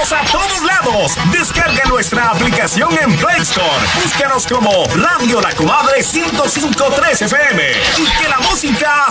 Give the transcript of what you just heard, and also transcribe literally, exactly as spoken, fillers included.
Síguenos a todos lados. Descarga nuestra aplicación en Play Store. Búscanos como Radio La Comadre ciento cinco punto tres F M. Y que la música